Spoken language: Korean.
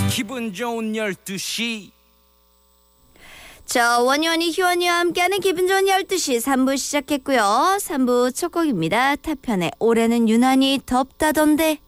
기분 좋은 12시. 자, 원효원이 희원이와 함께하는 기분 좋은 12시 3부 시작했고요. 3부 첫 곡입니다. 타편의 올해는 유난히 덥다던데.